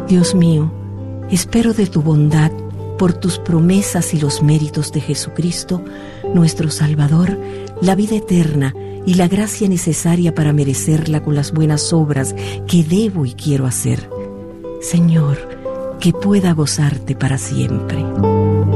Dios mío, espero de tu bondad, por tus promesas y los méritos de Jesucristo, nuestro Salvador, la vida eterna y la gracia necesaria para merecerla con las buenas obras que debo y quiero hacer. Señor, que pueda gozarte para siempre.